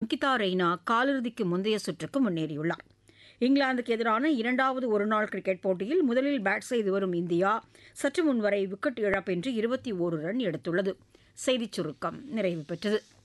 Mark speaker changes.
Speaker 1: அங்கிதா ரெய்னா காலிறுதிக்கு முந்தைய சுற்றுக்கு முன்னேறியுள்ளார். இங்கிலாந்துக்கு எதிரான இரண்டாவது ஒருநாள் கிரிக்கெட் போட்டியில் முதலில் பேட் செய்து வரும் இந்தியா சற்று முன்வரை விக்கெட் இழப்பின்றி 21 ரன் எடுத்துள்ளது. செய்திச் சுருக்கம் நிறைவு பெற்றது.